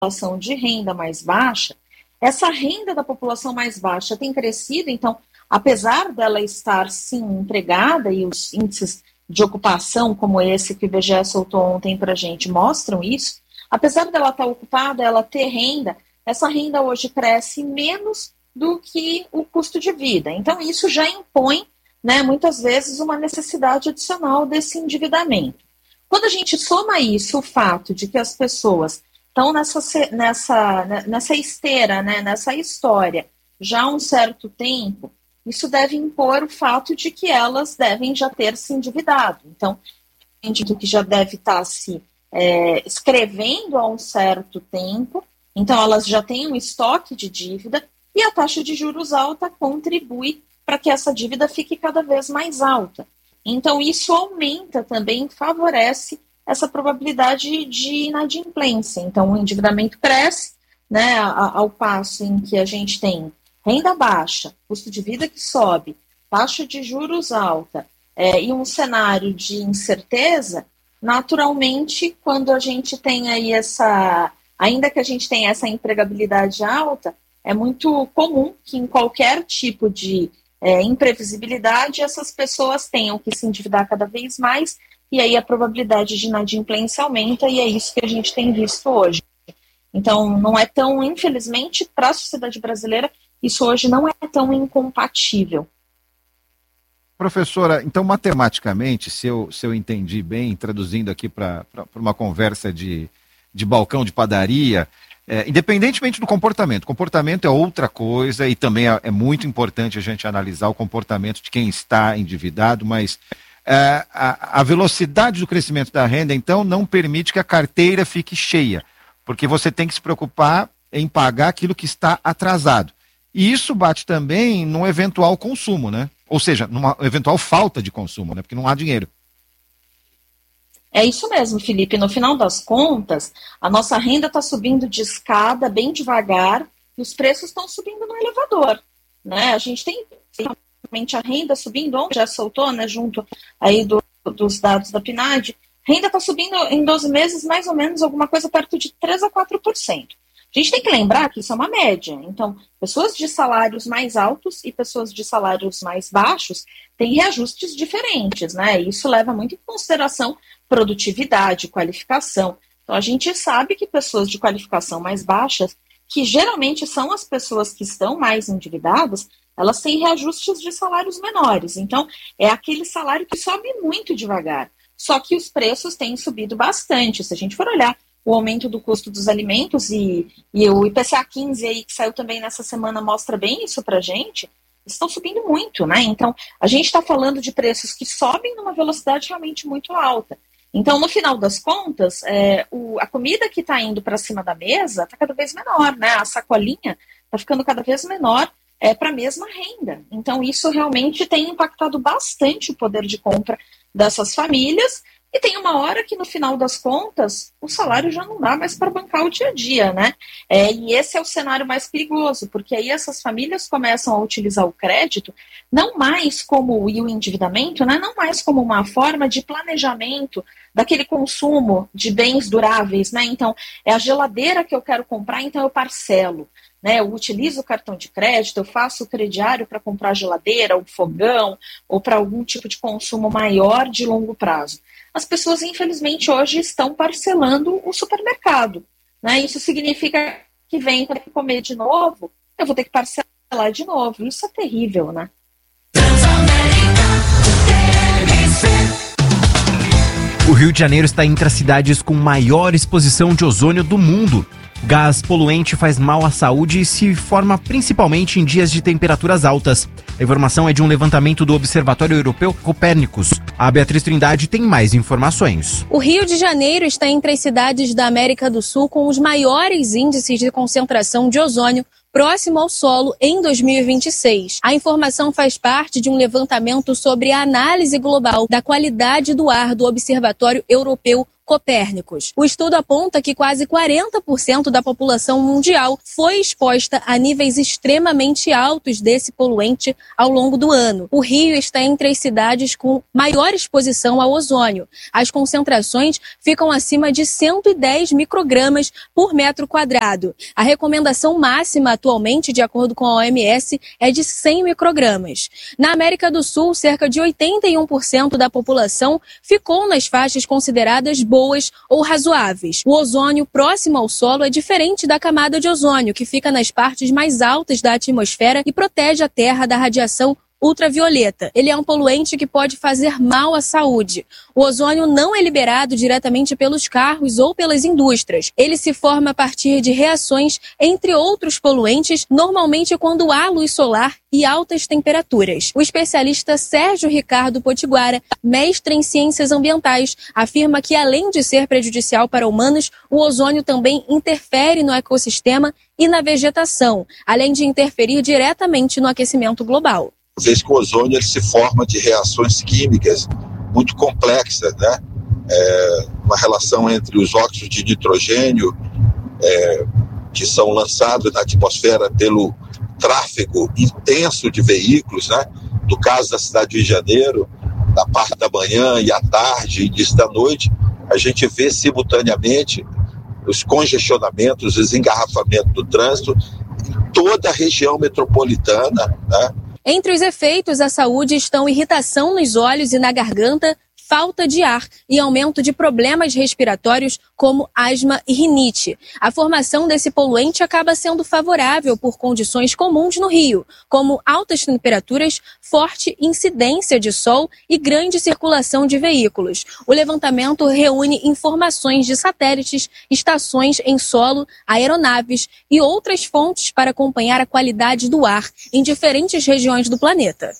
população de renda mais baixa, essa renda da população mais baixa tem crescido, então, apesar dela estar, sim, empregada, e os índices de ocupação, como esse que o IBGE soltou ontem para a gente, mostram isso, apesar dela estar ocupada, ela ter renda, essa renda hoje cresce menos do que o custo de vida. Então, isso já impõe, né, muitas vezes, uma necessidade adicional desse endividamento. Quando a gente soma isso, o fato de que as pessoas estão nessa esteira, né, nessa história, já há um certo tempo, isso deve impor o fato de que elas devem já ter se endividado. Então, que já deve estar se escrevendo há um certo tempo, então elas já têm um estoque de dívida e a taxa de juros alta contribui para que essa dívida fique cada vez mais alta. Então, isso aumenta também, favorece essa probabilidade de inadimplência. Então, o endividamento cresce, né, ao passo em que a gente tem renda baixa, custo de vida que sobe, taxa de juros alta e um cenário de incerteza. Naturalmente, quando a gente tem aí ainda que a gente tenha essa empregabilidade alta, é muito comum que em qualquer tipo de imprevisibilidade essas pessoas tenham que se endividar cada vez mais e aí a probabilidade de inadimplência aumenta e é isso que a gente tem visto hoje. Então, não é tão, infelizmente, para a sociedade brasileira, isso hoje não é tão incompatível. Professora, então, matematicamente, se eu entendi bem, traduzindo aqui para uma conversa de balcão de padaria, independentemente do comportamento é outra coisa e também é muito importante a gente analisar o comportamento de quem está endividado, mas a velocidade do crescimento da renda, então, não permite que a carteira fique cheia, porque você tem que se preocupar em pagar aquilo que está atrasado. E isso bate também num eventual consumo, né? Ou seja, numa eventual falta de consumo, né? Porque não há dinheiro. É isso mesmo, Felipe. No final das contas, a nossa renda está subindo de escada bem devagar e os preços estão subindo no elevador, né? A gente tem realmente a renda subindo, onde já soltou, né, junto aí dos dados da PNAD, renda está subindo em 12 meses mais ou menos alguma coisa perto de 3 a 4%. A gente tem que lembrar que isso é uma média. Então, pessoas de salários mais altos e pessoas de salários mais baixos têm reajustes diferentes, né? Isso leva muito em consideração produtividade, qualificação. Então, a gente sabe que pessoas de qualificação mais baixas, que geralmente são as pessoas que estão mais endividadas, elas têm reajustes de salários menores. Então, é aquele salário que sobe muito devagar. Só que os preços têm subido bastante. Se a gente for olhar o aumento do custo dos alimentos e o IPCA 15 aí, que saiu também nessa semana, mostra bem isso pra gente, estão subindo muito, né? Então, a gente está falando de preços que sobem numa velocidade realmente muito alta. Então, no final das contas, a comida que está indo para cima da mesa está cada vez menor, né? A sacolinha está ficando cada vez menor para a mesma renda. Então, isso realmente tem impactado bastante o poder de compra dessas famílias. E tem uma hora que, no final das contas, o salário já não dá mais para bancar o dia a dia, né? E esse é o cenário mais perigoso, porque aí essas famílias começam a utilizar o crédito não mais como, e o endividamento, né? Não mais como uma forma de planejamento daquele consumo de bens duráveis, né? Então, é a geladeira que eu quero comprar, então eu parcelo. Né, eu utilizo o cartão de crédito, eu faço o crediário para comprar geladeira, ou fogão, ou para algum tipo de consumo maior de longo prazo. As pessoas, infelizmente, hoje estão parcelando o supermercado. Né? Isso significa que vem para comer de novo, eu vou ter que parcelar de novo. Isso é terrível, né? O Rio de Janeiro está entre as cidades com maior exposição de ozônio do mundo. Gás poluente faz mal à saúde e se forma principalmente em dias de temperaturas altas. A informação é de um levantamento do Observatório Europeu Copérnicos. A Beatriz Trindade tem mais informações. O Rio de Janeiro está entre as cidades da América do Sul com os maiores índices de concentração de ozônio próximo ao solo em 2026. A informação faz parte de um levantamento sobre a análise global da qualidade do ar do Observatório Europeu Copérnicos. O estudo aponta que quase 40% da população mundial foi exposta a níveis extremamente altos desse poluente ao longo do ano. O Rio está entre as cidades com maior exposição ao ozônio. As concentrações ficam acima de 110 microgramas por metro quadrado. A recomendação máxima atualmente, de acordo com a OMS, é de 100 microgramas. Na América do Sul, cerca de 81% da população ficou nas faixas consideradas boas ou razoáveis. O ozônio próximo ao solo é diferente da camada de ozônio, que fica nas partes mais altas da atmosfera e protege a Terra da radiação ultravioleta. Ele é um poluente que pode fazer mal à saúde. O ozônio não é liberado diretamente pelos carros ou pelas indústrias. Ele se forma a partir de reações entre outros poluentes, normalmente quando há luz solar e altas temperaturas. O especialista Sérgio Ricardo Potiguara, mestre em ciências ambientais, afirma que, além de ser prejudicial para humanos, o ozônio também interfere no ecossistema e na vegetação, além de interferir diretamente no aquecimento global. Uma vez que o ozônio ele se forma de reações químicas muito complexas, né? Uma relação entre os óxidos de nitrogênio que são lançados na atmosfera pelo tráfego intenso de veículos, né? No caso da cidade do Rio de Janeiro, na parte da manhã e à tarde e início da noite, a gente vê simultaneamente os congestionamentos, os engarrafamentos do trânsito em toda a região metropolitana, né? Entre os efeitos à saúde estão irritação nos olhos e na garganta, falta de ar e aumento de problemas respiratórios como asma e rinite. A formação desse poluente acaba sendo favorável por condições comuns no Rio, como altas temperaturas, forte incidência de sol e grande circulação de veículos. O levantamento reúne informações de satélites, estações em solo, aeronaves e outras fontes para acompanhar a qualidade do ar em diferentes regiões do planeta.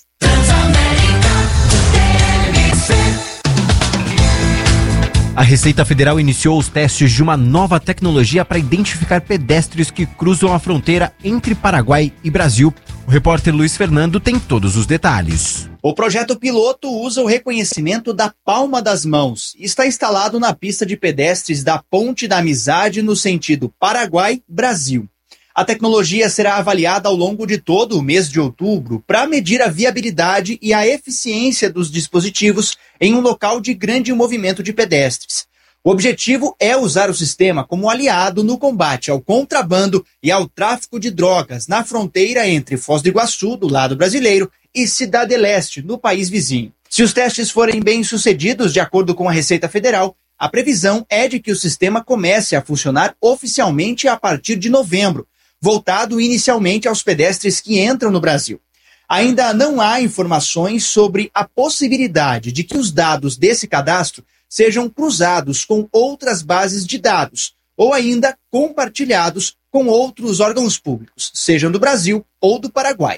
A Receita Federal iniciou os testes de uma nova tecnologia para identificar pedestres que cruzam a fronteira entre Paraguai e Brasil. O repórter Luiz Fernando tem todos os detalhes. O projeto piloto usa o reconhecimento da palma das mãos e está instalado na pista de pedestres da Ponte da Amizade no sentido Paraguai-Brasil. A tecnologia será avaliada ao longo de todo o mês de outubro para medir a viabilidade e a eficiência dos dispositivos em um local de grande movimento de pedestres. O objetivo é usar o sistema como aliado no combate ao contrabando e ao tráfico de drogas na fronteira entre Foz do Iguaçu, do lado brasileiro, e Cidade Leste, no país vizinho. Se os testes forem bem-sucedidos, de acordo com a Receita Federal, a previsão é de que o sistema comece a funcionar oficialmente a partir de novembro, voltado inicialmente aos pedestres que entram no Brasil. Ainda não há informações sobre a possibilidade de que os dados desse cadastro sejam cruzados com outras bases de dados ou ainda compartilhados com outros órgãos públicos, sejam do Brasil ou do Paraguai.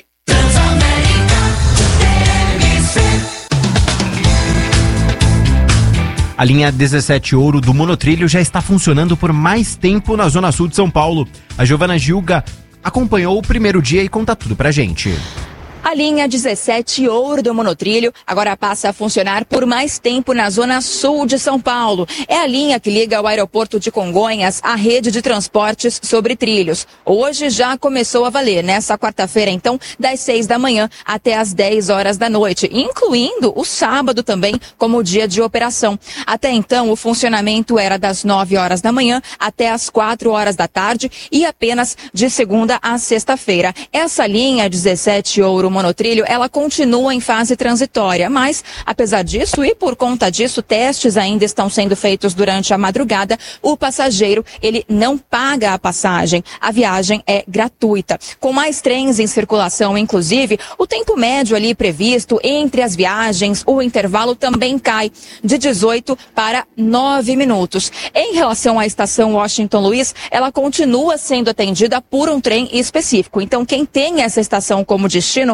A linha 17 Ouro do monotrilho já está funcionando por mais tempo na Zona Sul de São Paulo. A Giovana Gilga acompanhou o primeiro dia e conta tudo pra gente. A linha 17 Ouro do monotrilho agora passa a funcionar por mais tempo na Zona Sul de São Paulo. É a linha que liga o aeroporto de Congonhas à rede de transportes sobre trilhos. Hoje já começou a valer, nessa quarta-feira, então, das 6 da manhã até as 10 horas da noite, incluindo o sábado também como dia de operação. Até então, o funcionamento era das 9 horas da manhã até as 4 horas da tarde e apenas de segunda a sexta-feira. Essa linha 17 Ouro monotrilho, ela continua em fase transitória, mas, apesar disso e por conta disso, testes ainda estão sendo feitos durante a madrugada. O passageiro, ele não paga a passagem. A viagem é gratuita. Com mais trens em circulação, inclusive, o tempo médio ali previsto entre as viagens, o intervalo também cai de 18 para 9 minutos. Em relação à estação Washington Luiz, ela continua sendo atendida por um trem específico. Então, quem tem essa estação como destino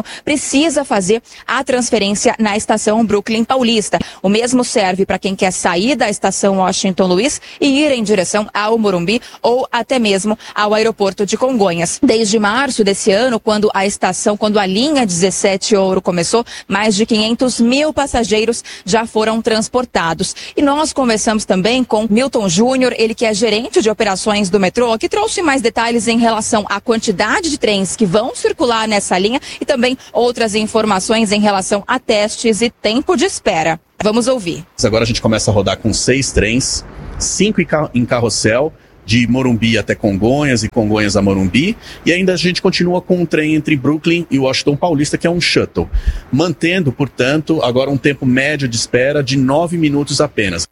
precisa fazer a transferência na estação Brooklyn Paulista. O mesmo serve para quem quer sair da estação Washington Luiz e ir em direção ao Morumbi ou até mesmo ao aeroporto de Congonhas. Desde março desse ano, quando a linha 17 Ouro começou, mais de 500 mil passageiros já foram transportados. E nós conversamos também com Milton Júnior, ele que é gerente de operações do metrô, que trouxe mais detalhes em relação à quantidade de trens que vão circular nessa linha e também outras informações em relação a testes e tempo de espera. Vamos ouvir. Agora a gente começa a rodar com 6 trens, 5 em carrossel, de Morumbi até Congonhas e Congonhas a Morumbi, e ainda a gente continua com um trem entre Brooklyn e Washington Paulista, que é um shuttle, mantendo, portanto, agora um tempo médio de espera de 9 minutos apenas.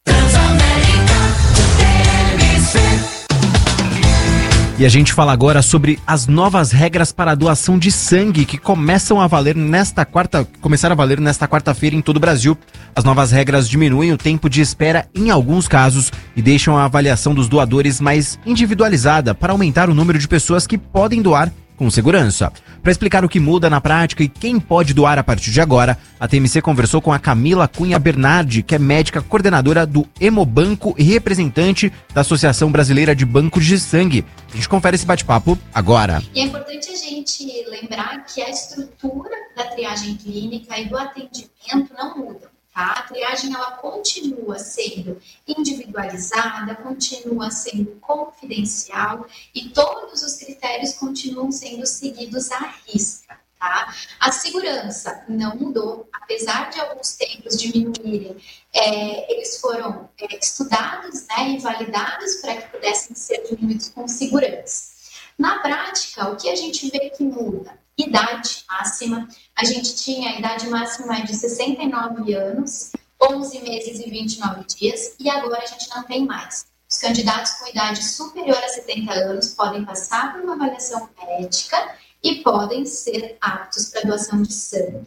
E a gente fala agora sobre as novas regras para a doação de sangue que começaram a valer nesta quarta-feira em todo o Brasil. As novas regras diminuem o tempo de espera em alguns casos e deixam a avaliação dos doadores mais individualizada para aumentar o número de pessoas que podem doar com segurança. Para explicar o que muda na prática e quem pode doar a partir de agora, a TMC conversou com a Camila Cunha Bernardi, que é médica coordenadora do Hemobanco e representante da Associação Brasileira de Bancos de Sangue. A gente confere esse bate-papo agora. E é importante a gente lembrar que a estrutura da triagem clínica e do atendimento não mudam. Tá? A triagem ela continua sendo individualizada, continua sendo confidencial e todos os critérios continuam sendo seguidos à risca. Tá? A segurança não mudou, apesar de alguns tempos diminuírem, eles foram estudados, né, e validados para que pudessem ser diminuídos com segurança. Na prática, o que a gente vê que muda? Idade máxima, a gente tinha a idade máxima de 69 anos, 11 meses e 29 dias, e agora a gente não tem mais. Os candidatos com idade superior a 70 anos podem passar por uma avaliação médica e podem ser aptos para doação de sangue.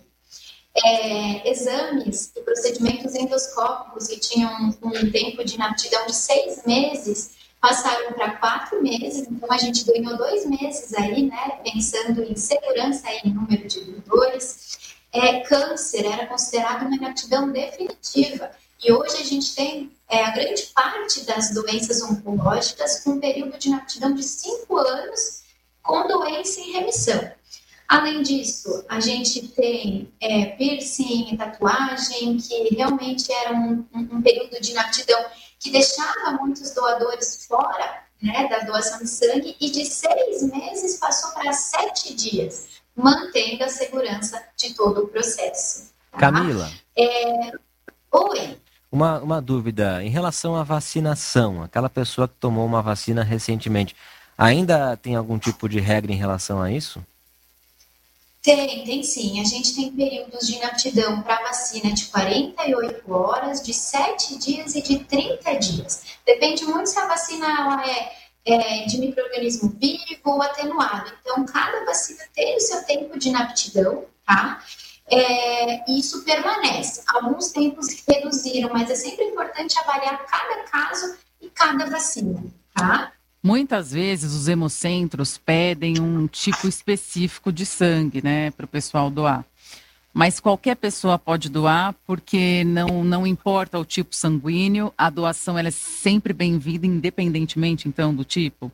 Exames e procedimentos endoscópicos que tinham um tempo de inaptidão de 6 meses passaram para 4 meses, então a gente ganhou 2 meses aí, né, pensando em segurança e em número de doadores. Câncer era considerado uma inaptidão definitiva, e hoje a gente tem a grande parte das doenças oncológicas com um período de inaptidão de 5 anos com doença em remissão. Além disso, a gente tem piercing e tatuagem, que realmente era um período de inaptidão que deixava muitos doadores fora, né, da doação de sangue, e de 6 meses passou para 7 dias, mantendo a segurança de todo o processo. Tá? Camila. Oi. Uma dúvida em relação à vacinação. Aquela pessoa que tomou uma vacina recentemente, ainda tem algum tipo de regra em relação a isso? Tem sim. A gente tem períodos de inaptidão para vacina de 48 horas, de 7 dias e de 30 dias. Depende muito se a vacina ela é de micro-organismo vivo ou atenuado. Então, cada vacina tem o seu tempo de inaptidão, tá? E isso permanece. Alguns tempos reduziram, mas é sempre importante avaliar cada caso e cada vacina, tá? Muitas vezes os hemocentros pedem um tipo específico de sangue, né, para o pessoal doar. Mas qualquer pessoa pode doar, porque não importa o tipo sanguíneo, a doação ela é sempre bem-vinda, independentemente, então, do tipo?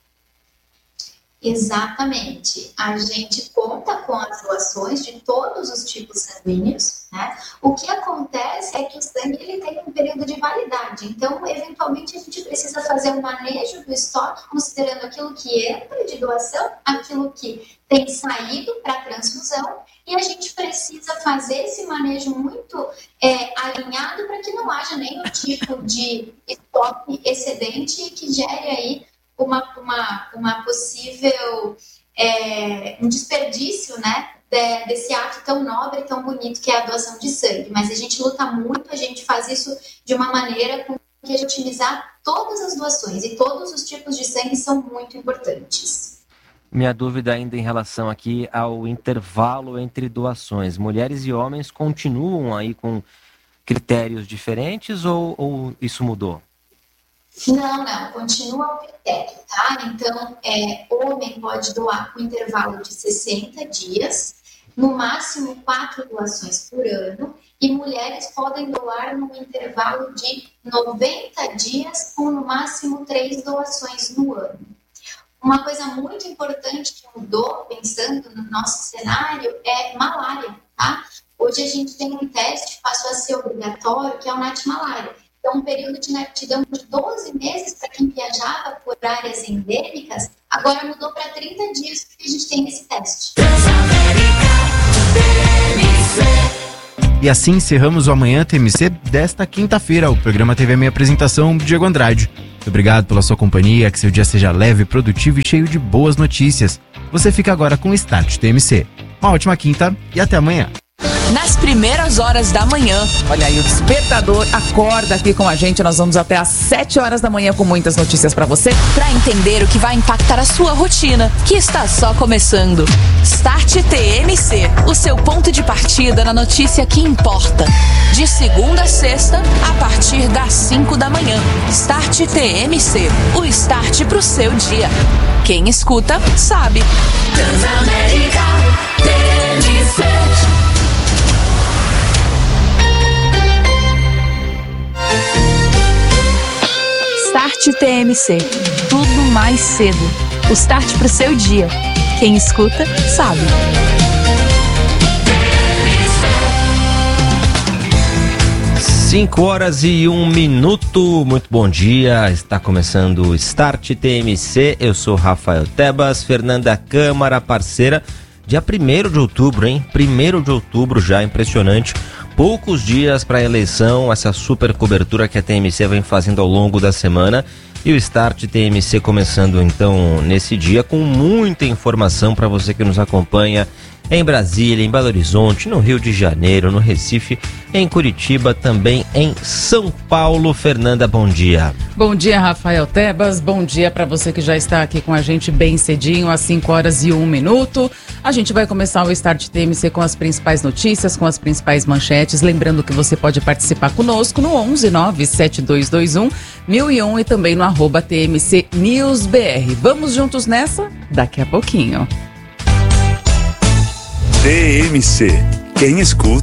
Exatamente. A gente conta com as doações de todos os tipos sanguíneos, né? O que acontece é que o sangue ele tem um período de validade. Então, eventualmente, a gente precisa fazer um manejo do estoque, considerando aquilo que entra de doação, aquilo que tem saído para transfusão, e a gente precisa fazer esse manejo muito alinhado para que não haja nenhum tipo de estoque excedente que gere aí uma possível um desperdício, né, desse ato tão nobre e tão bonito que é a doação de sangue. Mas a gente luta muito, a gente faz isso de uma maneira com que a gente otimizar todas as doações, e todos os tipos de sangue são muito importantes. Minha dúvida ainda em relação aqui ao intervalo entre doações. Mulheres e homens continuam aí com critérios diferentes ou isso mudou? Não, continua o critério, tá? Então, homem pode doar com intervalo de 60 dias, no máximo 4 doações por ano, e mulheres podem doar no intervalo de 90 dias com no máximo 3 doações no ano. Uma coisa muito importante que mudou, pensando no nosso cenário, é malária, tá? Hoje a gente tem um teste que passou a ser obrigatório, que é o NAT-malária. Então, um período de inaptidão de 12 meses para quem viajava por áreas endêmicas, agora mudou para 30 dias, porque a gente tem esse teste. E assim encerramos o Amanhã TMC desta quinta-feira. O programa teve a minha apresentação, Diego Andrade. Muito obrigado pela sua companhia, que seu dia seja leve, produtivo e cheio de boas notícias. Você fica agora com o Start TMC. Uma ótima quinta e até amanhã. Nas primeiras horas da manhã. Olha aí, o despertador acorda aqui com a gente. Nós vamos até às 7 horas da manhã com muitas notícias pra você. Para entender o que vai impactar a sua rotina, que está só começando. Start TMC, o seu ponto de partida na notícia que importa. De segunda a sexta, a partir das 5 da manhã. Start TMC, o start pro seu dia. Quem escuta, sabe. Transamérica TMC. Start TMC. Tudo mais cedo. O start pro seu dia. Quem escuta, sabe. Cinco horas e 1 minuto. Muito bom dia. Está começando o Start TMC. Eu sou Rafael Tebas. Fernanda Câmara, parceira. Dia 1º de outubro, hein? 1º de outubro já, impressionante. Poucos dias para a eleição, essa super cobertura que a TMC vem fazendo ao longo da semana. E o Start TMC começando então nesse dia com muita informação para você que nos acompanha em Brasília, em Belo Horizonte, no Rio de Janeiro, no Recife, em Curitiba, também em São Paulo. Fernanda, bom dia. Bom dia, Rafael Tebas. Bom dia para você que já está aqui com a gente bem cedinho, às 5 horas e 1 minuto. A gente vai começar o Start TMC com as principais notícias, com as principais manchetes. Lembrando que você pode participar conosco no 11-97221-1001 e também no @TMC News BR. Vamos juntos nessa? Daqui a pouquinho. TMC. Quem escuta